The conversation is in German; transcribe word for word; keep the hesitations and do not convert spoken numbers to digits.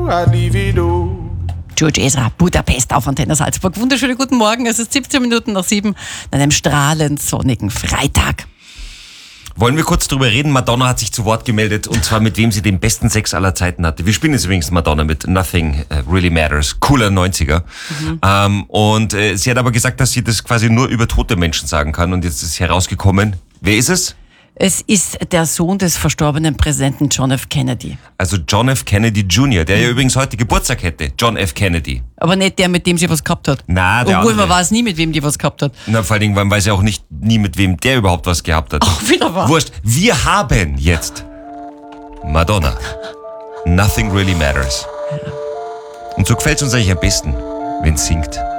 I'd leave it all. George Ezra, Budapest auf Antenne Salzburg. Wunderschönen guten Morgen, es ist siebzehn Minuten nach sieben an einem strahlend sonnigen Freitag. Wollen wir kurz drüber reden? Madonna hat sich zu Wort gemeldet und zwar mit wem sie den besten Sex aller Zeiten hatte. Wir spielen jetzt übrigens Madonna mit Nothing Really Matters, cooler neunziger. Mhm. Ähm, und äh, sie hat aber gesagt, dass sie das quasi nur über tote Menschen sagen kann und jetzt ist herausgekommen. Wer ist es? Es ist der Sohn des verstorbenen Präsidenten John F. Kennedy. Also John F. Kennedy Junior, der ja übrigens heute Geburtstag hätte. John F. Kennedy. Aber nicht der, mit dem sie was gehabt hat. Na, der Obwohl andere. man weiß nie, mit wem die was gehabt hat. Na, vor allen Dingen, man weiß ja auch nicht nie, mit wem der überhaupt was gehabt hat. Ach, wieder wahr. Wurscht. Wir haben jetzt Madonna. Nothing Really Matters. Und so gefällt es uns eigentlich am besten, wenn es singt.